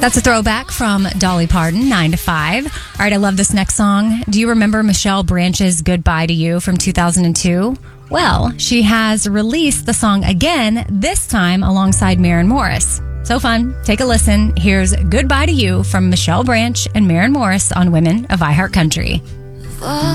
That's a throwback from Dolly Parton, 9 to 5. All right, I love this next song. Do you remember Michelle Branch's Goodbye to You from 2002? Well, she has released the song again, this time alongside Maren Morris. So fun. Take a listen. Here's Goodbye to You from Michelle Branch and Maren Morris on Women of iHeart Country.